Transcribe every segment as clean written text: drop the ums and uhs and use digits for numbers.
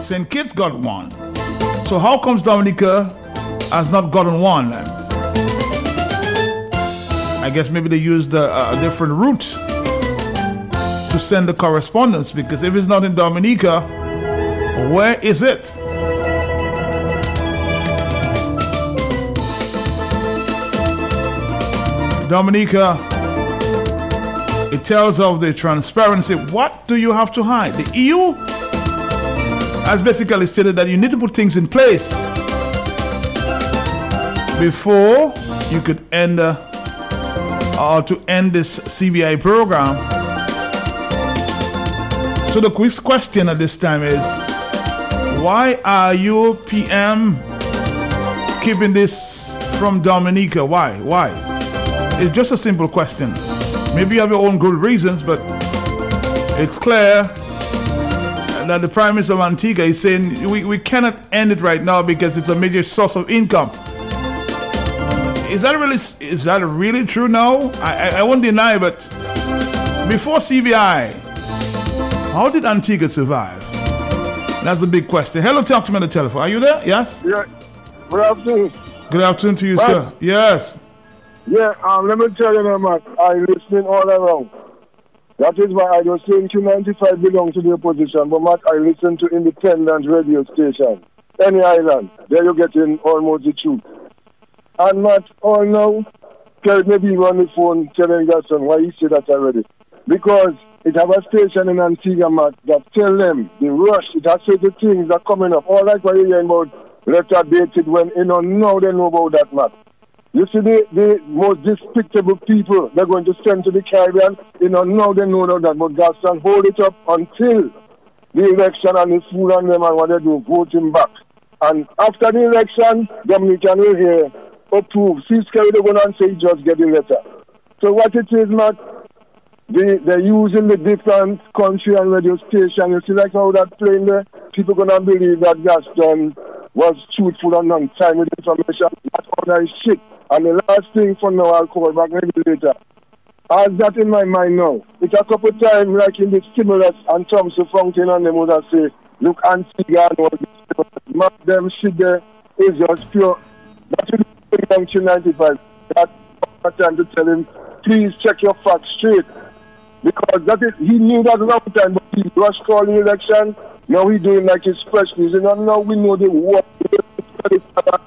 St. Kitts got one. So how comes Dominica has not gotten one then? I guess maybe they used a different route to send the correspondence, because if it's not in Dominica, where is it? Dominica, it tells of the transparency. What do you have to hide? The EU has basically stated that you need to put things in place before you could end to end this CBI program. So the quick question at this time is, why are you PM keeping this from Dominica? Why? It's just a simple question. Maybe you have your own good reasons, but it's clear that the Prime Minister of Antigua is saying we cannot end it right now because it's a major source of income. Is that really true now? I won't deny, but before CBI, how did Antigua survive? That's the big question. Hello, talk to me on the telephone. Are you there? Yes? Yeah. Good afternoon. Good afternoon to you, sir. Yes. Yeah, let me tell you now, Matt, I'm listening all around. That is why I was saying Q95 belong to the opposition, but Matt, I listen to independent radio station. Any island, there you get in almost the truth. And Matt, all now, maybe you on the phone telling Gaston why he said that already. Because it have a station in Antigua, Matt, that tell them the rush, it has certain things that coming up. All like what you're hearing about letter dated when, now they know about that, Matt. You see the most despicable people they're going to send to the Caribbean, now they know that, but Gaston hold it up until the election and the fool and them and what they do, vote him back. And after the election, Dominican will hear, approve. See, Scary, they're going to say, just get the letter. So what it is, Matt, they're using the different country and radio station. You see like how that playing there? People going to believe that Gaston was truthful and on time with information. That's all that is shit. And the last thing for now, I'll call back maybe later. I have that in my mind now. It's a couple of times, like in the stimulus and Thompson Fountain and them would have say, look, Antigua and all this. Them shit there is just pure. That's what he's doing 95. That's time to tell him, please check your facts straight. Because that is, he knew that a long time, but he rushed call the election. Now he's doing like his fresh news. And now we know the war. Because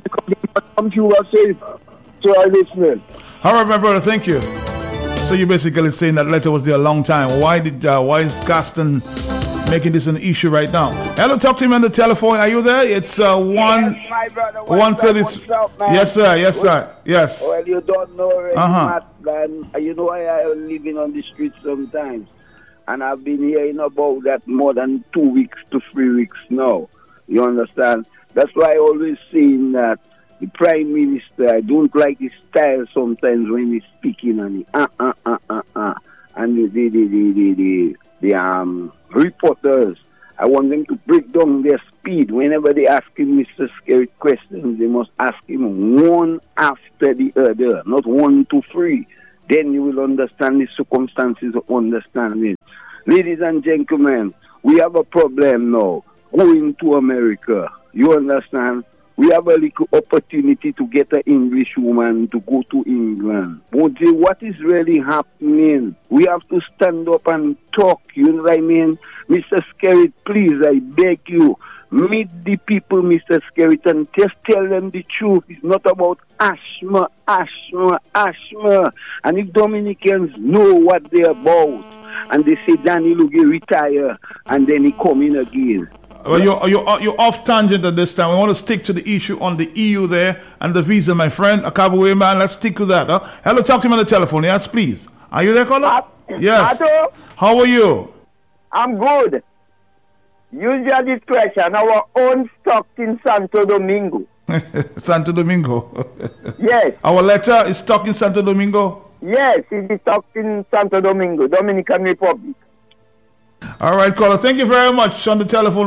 the computer safe. So I listen. All right, my brother, thank you. So you're basically saying that letter was there a long time. Why is Gaston making this an issue right now? Hello, talk to him on the telephone. Are you there? It's Yes, my brother. 1:30. Yes, sir. Yes, sir. Yes. Well, you don't know already, Matt, man. You know I am living on the streets sometimes. And I've been hearing about that more than 2 weeks to 3 weeks now. You understand? That's why I always saying that the Prime Minister, I don't like his style sometimes when he's speaking and and the reporters, I want them to break down their speed. Whenever they ask him Mr. Scary questions, they must ask him one after the other, not 1, 2, 3. Then you will understand the circumstances of understanding. Ladies and gentlemen, we have a problem now going to America. You understand? We have a little opportunity to get an English woman to go to England. But what is really happening? We have to stand up and talk, you know what I mean? Mr. Skerritt, please, I beg you, meet the people, Mr. Skerritt, and just tell them the truth. It's not about asthma. And if Dominicans know what they're about, and they say Danny Lugie retire, and then he come in again. Well, you're off tangent at this time. We want to stick to the issue on the EU there and the visa, my friend. Akabuwe, man, let's stick to that. Huh? Hello, talk to him on the telephone. Yes, please. Are you there, caller? Yes. Otto? How are you? I'm good. Use your discretion. Our own stock in Santo Domingo. Santo Domingo. Yes. Our letter is stuck in Santo Domingo? Yes, it is stuck in Santo Domingo, Dominican Republic. All right, caller. Thank you very much. On the telephone,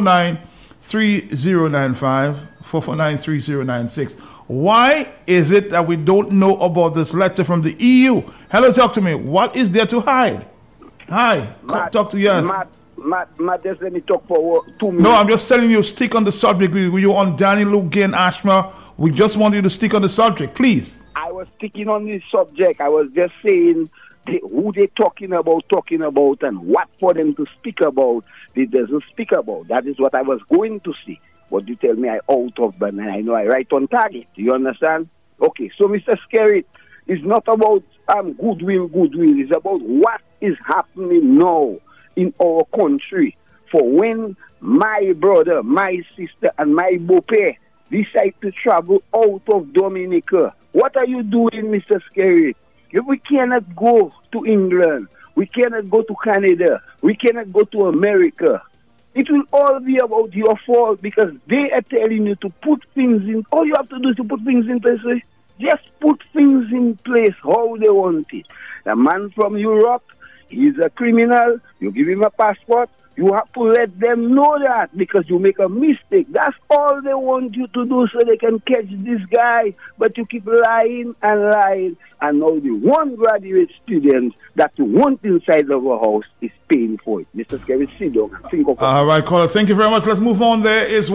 449-3095, 449-3096. Why is it that we don't know about this letter from the EU? Hello, talk to me. What is there to hide? Hi. Matt, talk to yes. Matt, just let me talk for 2 minutes. No, I'm just telling you, stick on the subject. You're on Danny Lugan Ashma. We just want you to stick on the subject, please. I was sticking on this subject. I was just saying who they talking about, and what for them to speak about, they doesn't speak about. That is what I was going to see. But you tell me I out of, but I know I right on target. You understand? Okay, so Mr. Skerrit, it's not about goodwill. It's about what is happening now in our country. For when my brother, my sister, and my bope decide to travel out of Dominica, what are you doing, Mr. Skerrit? If we cannot go to England, we cannot go to Canada, we cannot go to America, it will all be about your fault because they are telling you to put things in. All you have to do is to put things in place. Just put things in place how they want it. The man from Europe, he's a criminal. You give him a passport. You have to let them know that because you make a mistake. That's all they want you to do so they can catch this guy. But you keep lying and lying. And now the one graduate student that you want inside of a house is paying for it. Mr. Skerrit, sit down. Think of all right, caller. Thank you very much. Let's move on. There is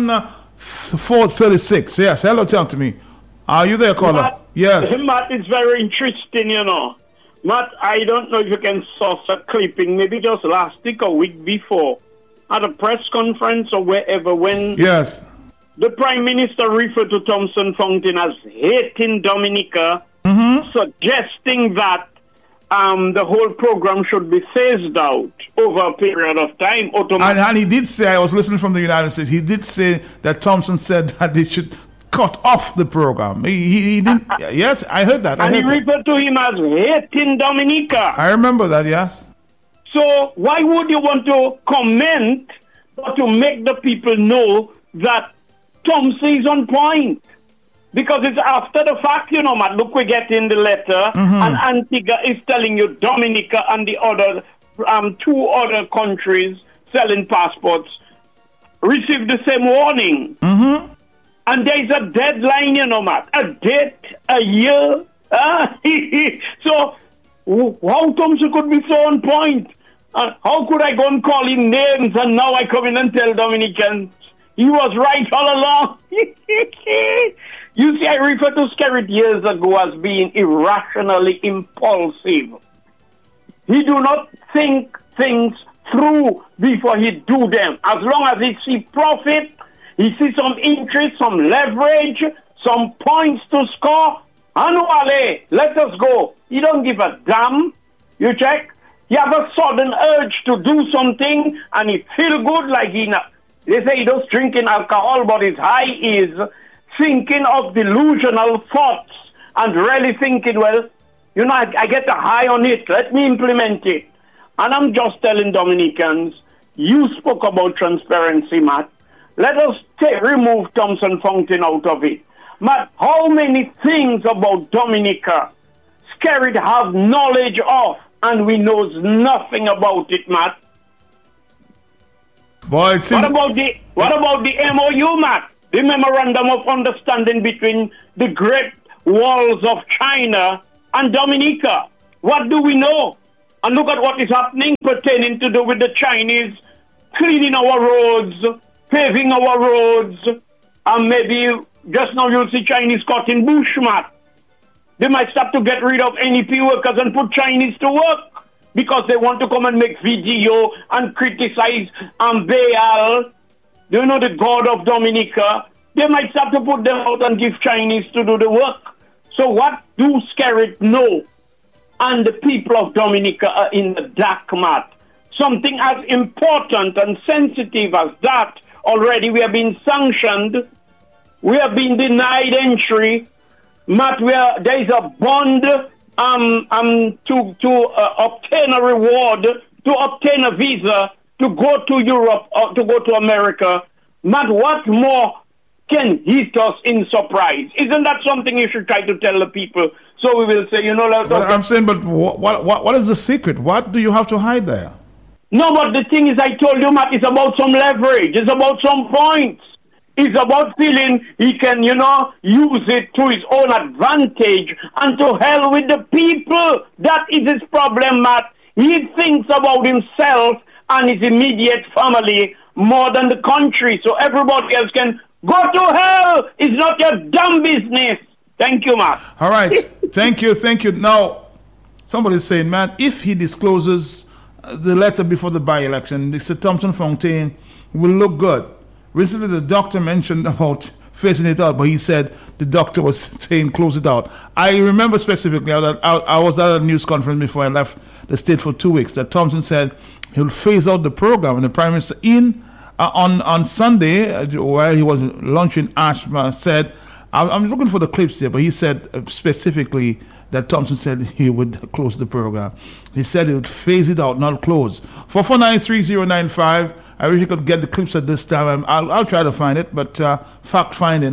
1-436. Yes, hello, talk to me. Are you there, caller? Matt, yes. Matt, it's very interesting, you know. Matt, I don't know if you can source a clipping, maybe just last week or week before, at a press conference or wherever, when yes, the Prime Minister referred to Thompson Fountain as hating Dominica, suggesting that the whole program should be phased out over a period of time. And he did say, I was listening from the United States, he did say that Thompson said that they should cut off the program. He didn't. Yes, I heard that. And he referred to him as hating Dominica. I remember that, yes. So why would you want to comment but to make the people know that Thompson is on point? Because it's after the fact, you know, Matt, look, we get in the letter, and Antigua is telling you Dominica and the other, 2 other countries selling passports received the same warning. And there's a deadline, you know, Matt, a date, a year. So how Thompson could be so on point? How could I go and call him names and now I come in and tell Dominicans he was right all along? You see, I referred to Skerrit years ago as being irrationally impulsive. He do not think things through before he do them. As long as he see profit, he sees some interest, some leverage, some points to score. Anuale, let us go. He don't give a damn. You check. He have a sudden urge to do something, and he feel good like they say he does drinking alcohol, but his high is thinking of delusional thoughts and really thinking, well, you know, I get a high on it. Let me implement it. And I'm just telling Dominicans, you spoke about transparency, Matt. Let us remove Thompson Fountain out of it. Matt, how many things about Dominica Skerrit have knowledge of and we knows nothing about it, Matt? Boy, what about the MOU, Matt? The Memorandum of Understanding between the Great Walls of China and Dominica. What do we know? And look at what is happening pertaining to do with the Chinese cleaning our roads, paving our roads, and maybe just now you'll see Chinese cutting bush, Matt. They might start to get rid of NEP workers and put Chinese to work because they want to come and make video and criticize Baal, you know, the god of Dominica. They might start to put them out and give Chinese to do the work. So what do Skerrit know? And the people of Dominica are in the dark, Matt. Something as important and sensitive as that, already we have been sanctioned. We have been denied entry. Matt, there is a bond to obtain a reward, to obtain a visa, to go to Europe or to go to America. Matt, what more can hit us in surprise? Isn't that something you should try to tell the people? So we will say, you know... I'm saying, but what is the secret? What do you have to hide there? No, but the thing is, I told you, Matt, it's about some leverage. It's about some points. It's about feeling he can, you know, use it to his own advantage and to hell with the people. That is his problem, Matt. He thinks about himself and his immediate family more than the country. So everybody else can go to hell. It's not your damn business. Thank you, Matt. All right. Thank you. Now, somebody's saying, man, if he discloses the letter before the by-election, Mr. Thompson Fontaine will look good. Recently, the doctor mentioned about phasing it out, but he said the doctor was saying close it out. I remember specifically that I was at a news conference before I left the state for 2 weeks, that Thompson said he'll phase out the program. And the Prime Minister on Sunday, while he was launching Ashma, said, I'm looking for the clips here, but he said specifically that Thompson said he would close the program. He said he would phase it out, not close. 4493095. I wish you could get the clips at this time. I'll try to find it, but fact finding.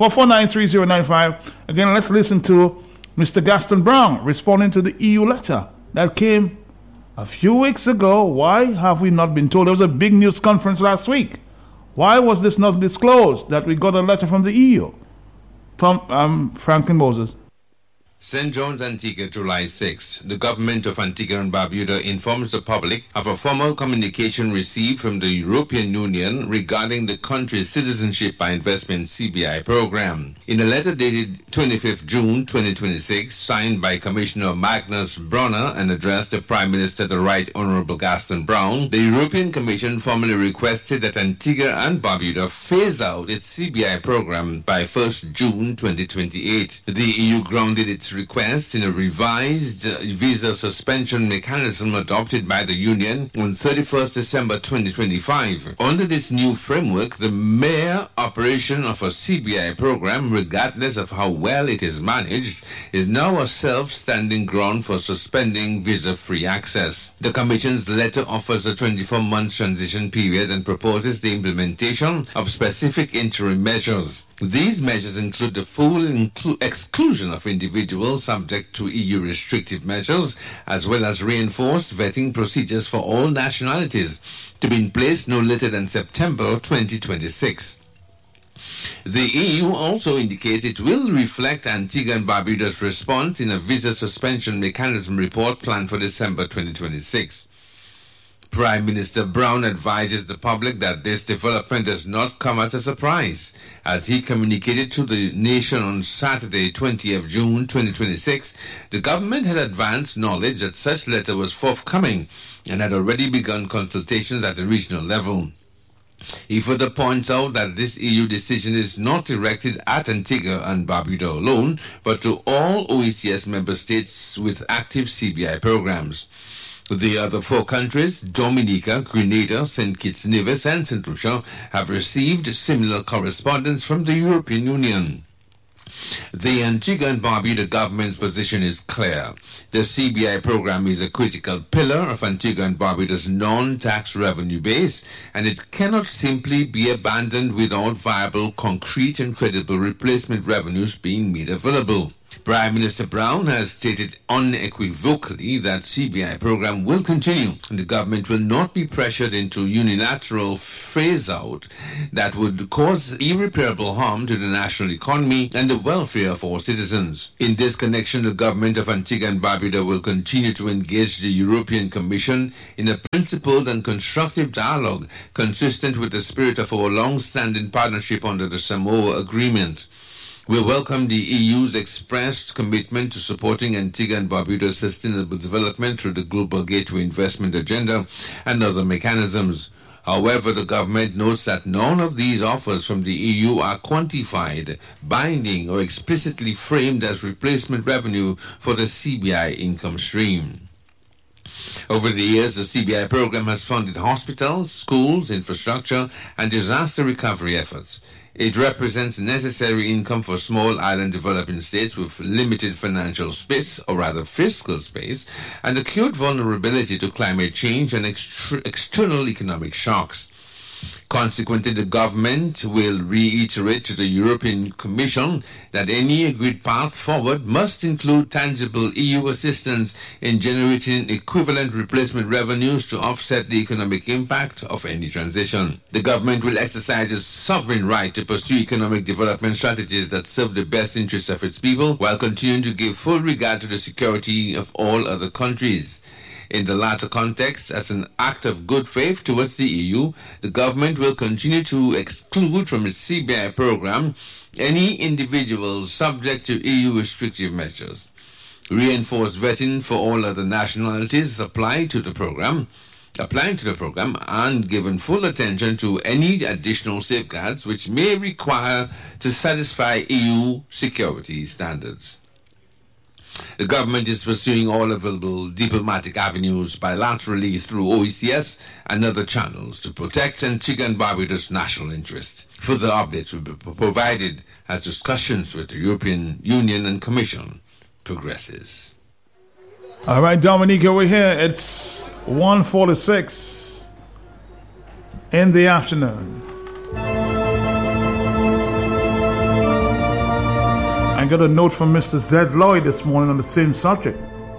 4493095. Again, let's listen to Mr. Gaston Brown responding to the EU letter that came a few weeks ago. Why have we not been told? There was a big news conference last week. Why was this not disclosed that we got a letter from the EU? Franklin Moses. St. John's, Antigua, July 6. The government of Antigua and Barbuda informs the public of a formal communication received from the European Union regarding the country's citizenship by investment CBI program. In a letter dated 25th June 2026, signed by Commissioner Magnus Brunner and addressed to Prime Minister the Right Honorable Gaston Brown, the European Commission formally requested that Antigua and Barbuda phase out its CBI program by 1st June 2028. The EU grounded its request in a revised visa suspension mechanism adopted by the Union on 31st December 2025. Under this new framework, the mere operation of a CBI program, regardless of how well it is managed, is now a self-standing ground for suspending visa-free access. The Commission's letter offers a 24-month transition period and proposes the implementation of specific interim measures. These measures include the full exclusion of individuals subject to EU restrictive measures, as well as reinforced vetting procedures for all nationalities, to be in place no later than September 2026. The EU also indicates it will reflect Antigua and Barbuda's response in a visa suspension mechanism report planned for December 2026. Prime Minister Brown advises the public that this development does not come as a surprise, as he communicated to the nation on Saturday, 20th June 2026. The government had advanced knowledge that such letter was forthcoming and had already begun consultations at the regional level. He further points out that this EU decision is not directed at Antigua and Barbuda alone, but to all OECS member states with active CBI programs. The other four countries, Dominica, Grenada, St. Kitts, Nevis, and St. Lucia, have received similar correspondence from the European Union. The Antigua and Barbuda government's position is clear. The CBI program is a critical pillar of Antigua and Barbuda's non-tax revenue base, and it cannot simply be abandoned without viable, concrete, and credible replacement revenues being made available. Prime Minister Brown has stated unequivocally that CBI program will continue and the government will not be pressured into unilateral phase-out that would cause irreparable harm to the national economy and the welfare of all citizens. In this connection, the government of Antigua and Barbuda will continue to engage the European Commission in a principled and constructive dialogue consistent with the spirit of our long-standing partnership under the Samoa Agreement. We welcome the EU's expressed commitment to supporting Antigua and Barbuda's sustainable development through the Global Gateway Investment Agenda and other mechanisms. However, the government notes that none of these offers from the EU are quantified, binding, or explicitly framed as replacement revenue for the CBI income stream. Over the years, the CBI program has funded hospitals, schools, infrastructure, and disaster recovery efforts. It represents necessary income for small island developing states with limited financial space, or rather fiscal space, and acute vulnerability to climate change and external economic shocks. Consequently, the government will reiterate to the European Commission that any agreed path forward must include tangible EU assistance in generating equivalent replacement revenues to offset the economic impact of any transition. The government will exercise its sovereign right to pursue economic development strategies that serve the best interests of its people while continuing to give full regard to the security of all other countries. In the latter context, as an act of good faith towards the EU, the government will continue to exclude from its CBI program any individuals subject to EU restrictive measures. Reinforced vetting for all other nationalities applying to the program, and given full attention to any additional safeguards which may require to satisfy EU security standards. The government is pursuing all available diplomatic avenues bilaterally through OECS and other channels to protect Antigua and Barbuda's national interest. Further updates will be provided as discussions with the European Union and Commission progresses. All right, Dominica, we're here. It's 1:46 in the afternoon. I got a note from Mr. Zed Lloyd this morning on the same subject.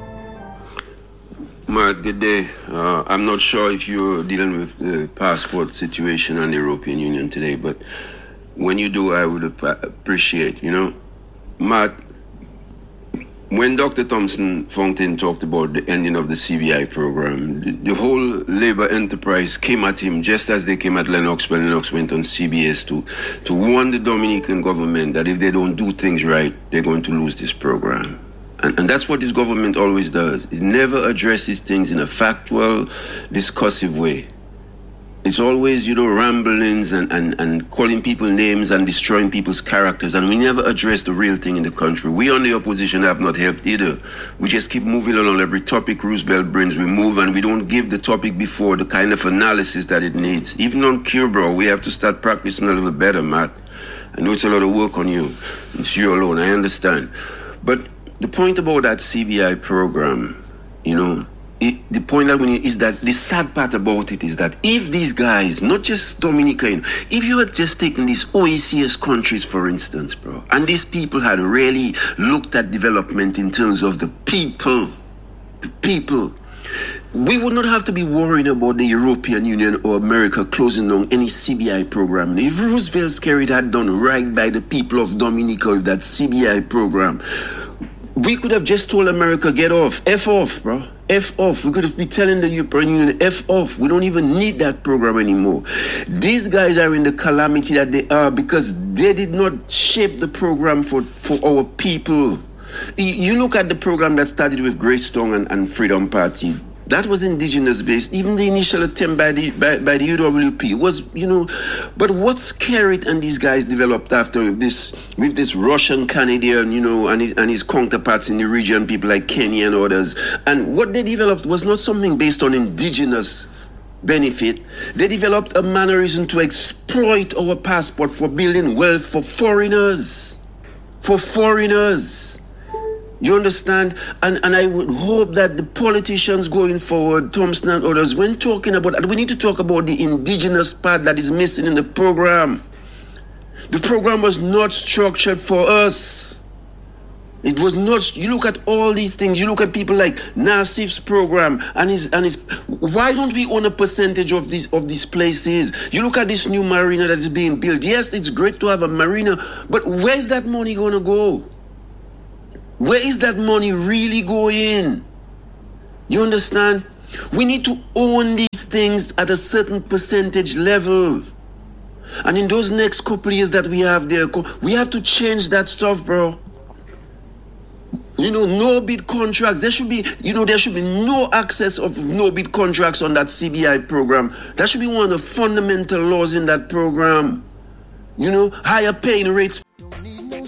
Matt, good day. I'm not sure if you're dealing with the passport situation and the European Union today, but when you do, I would appreciate, Matt, when Dr. Thompson Fountain talked about the ending of the CBI program, the whole labor enterprise came at him just as they came at Lennox when Lennox went on CBS to warn the Dominican government that if they don't do things right, they're going to lose this program. And that's what this government always does. It never addresses things in a factual, discussive way. It's always, ramblings and calling people names and destroying people's characters. And we never address the real thing in the country. We on the opposition have not helped either. We just keep moving along every topic Roosevelt brings. We move and we don't give the topic before the kind of analysis that it needs. Even on Cuba, we have to start practicing a little better, Matt. I know it's a lot of work on you. It's you alone, I understand. But the point about that CBI program, the point that we need is that the sad part about it is that if these guys, not just Dominica, if you had just taken these OECS countries, for instance, bro, and these people had really looked at development in terms of the people, we would not have to be worrying about the European Union or America closing down any CBI program. If Roosevelt's carried had done right by the people of Dominica with that CBI program, we could have just told America, get off, F off, bro. F off. We could have been telling the European Union, F off. We don't even need that program anymore. These guys are in the calamity that they are because they did not shape the program for our people. You look at the program that started with Greystone and Freedom Party. That was indigenous based. Even the initial attempt by the UWP was, but what's Carrot and these guys developed after with this Russian Canadian, and his counterparts in the region, people like Kenya and others. And what they developed was not something based on indigenous benefit. They developed a mannerism to exploit our passport for building wealth for foreigners. You understand? And I would hope that the politicians going forward, Thompson and others, when talking about that, we need to talk about the indigenous part that is missing in the program. The program was not structured for us. It was not. You look at all these things. You look at people like Nassif's program and his. Why don't we own a percentage of these places? You look at this new marina that is being built. Yes, it's great to have a marina, but where's that money going to go? Where is that money really going? You understand? We need to own these things at a certain percentage level. And in those next couple of years that we have there, we have to change that stuff, bro. No bid contracts. There should be no access of no bid contracts on that CBI program. That should be one of the fundamental laws in that program. Higher paying rates.